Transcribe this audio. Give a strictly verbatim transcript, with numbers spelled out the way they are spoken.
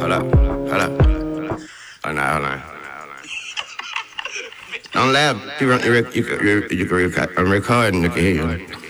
Hold up, hold up. Hold on, hold on. Don't laugh. You, you, you, you, you, you, I'm recording. You can hear you.